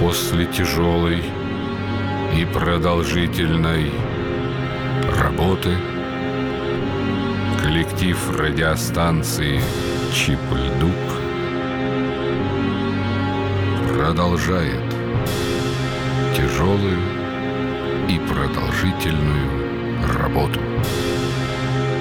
После тяжелой и продолжительной работы коллектив радиостанции «Чип-Льдук» продолжает тяжелую и продолжительную работу.